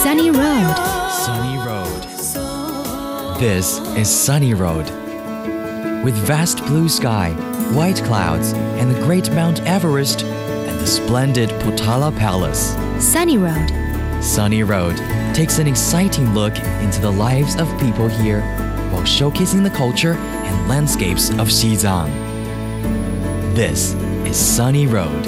Sunny Road. Sunny Road. This is Sunny Road. With vast blue sky, white clouds, and the great Mount Everest, and the splendid Potala Palace. Sunny Road. Sunny Road takes an exciting look into the lives of people here while showcasing the culture and landscapes of Xizang. This is Sunny Road.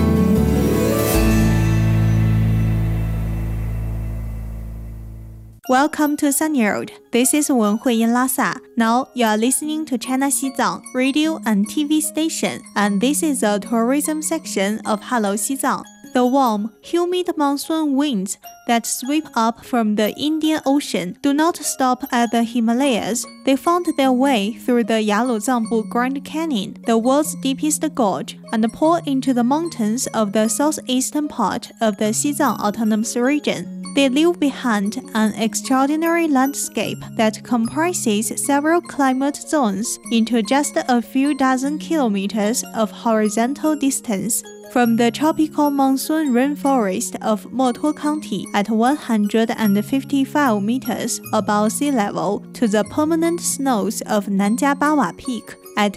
Welcome to Sunny Road. This is Wenhui in Lhasa. Now you are listening to China Xizang radio and TV station, and this is the tourism section of Hello Xizang. The warm, humid monsoon winds that sweep up from the Indian Ocean do not stop at the Himalayas. They found their way through the Yaluzangbu Grand Canyon, the world's deepest gorge, and pour into the mountains of the southeastern part of the Xizang Autonomous Region. They leave behind an extraordinary landscape that comprises several climate zones into just a few dozen kilometers of horizontal distance. From the tropical monsoon rainforest of Motuo County at 155 meters above sea level to the permanent snows of Nanjiabawa Peak at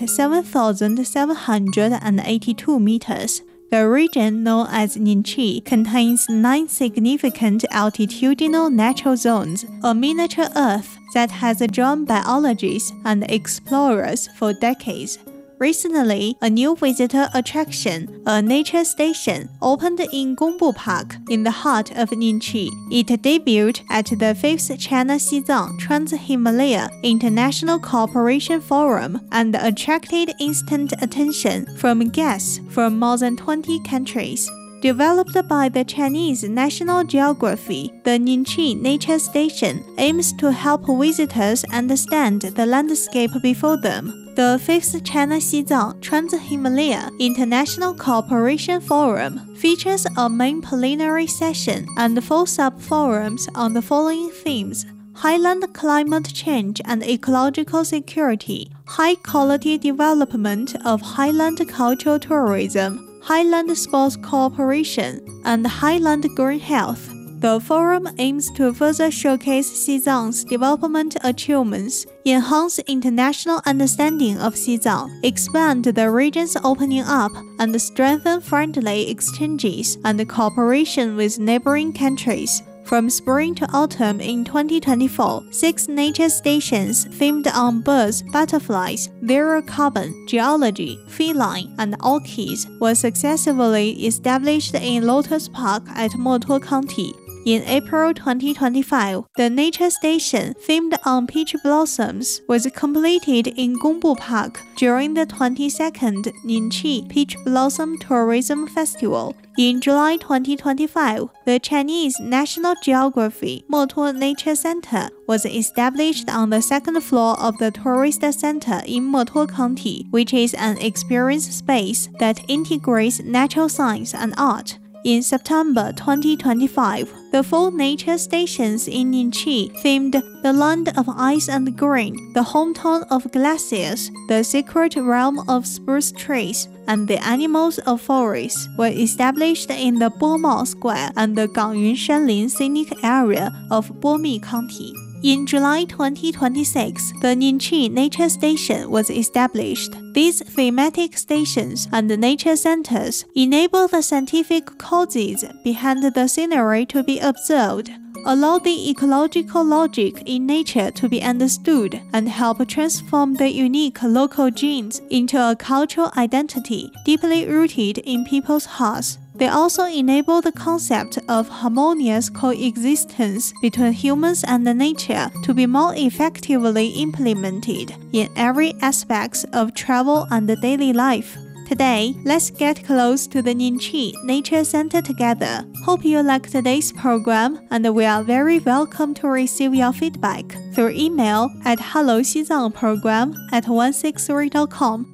7,782 meters. The region known as Ningqi contains 9 significant altitudinal natural zones, a miniature Earth that has drawn biologists and explorers for decades. Recently, a new visitor attraction, a nature station, opened in Gongbu Park in the heart of Ningqi. It debuted at the 5th China Xizang Trans-Himalaya International Cooperation Forum and attracted instant attention from guests from more than 20 countries. Developed by the Chinese National Geography, the Ningqi Nature Station aims to help visitors understand the landscape before them. The 5th China Xizang Trans-Himalaya International Cooperation Forum features a main plenary session and 4 sub-forums on the following themes: highland climate change and ecological security, high-quality development of highland cultural tourism, highland sports cooperation, and highland green health. The forum aims to further showcase Xizang's development achievements, enhance international understanding of Xizang, expand the region's opening up, and strengthen friendly exchanges and cooperation with neighboring countries. From spring to autumn in 2024, 6 nature stations themed on birds, butterflies, zero carbon, geology, feline, and orchids were successfully established in Lotus Park at Motuo County. In April 2025, the nature station themed on peach blossoms was completed in Gongbu Park during the 22nd Ningqi Peach Blossom Tourism Festival. In July 2025, the Chinese National Geography Motuo Nature Center was established on the 2nd floor of the tourist center in Motuo County, which is an experience space that integrates natural science and art. In September 2025, the 4 nature stations in Ningqi themed the Land of Ice and Green, the Hometown of Glaciers, the Secret Realm of Spruce Trees, and the Animals of Forests were established in the Bomao Square and the Gangyun Shanlin Scenic Area of Bomi County. In July 2026, the Ningqi Nature Station was established. These thematic stations and nature centers enable the scientific causes behind the scenery to be observed, allow the ecological logic in nature to be understood, and help transform the unique local genes into a cultural identity deeply rooted in people's hearts. They also enable the concept of harmonious coexistence between humans and nature to be more effectively implemented in every aspect of travel and daily life. Today, let's get close to the Ningqi Nature Center together. Hope you like today's program, and we are very welcome to receive your feedback through email at helloxizangprogram@163.com.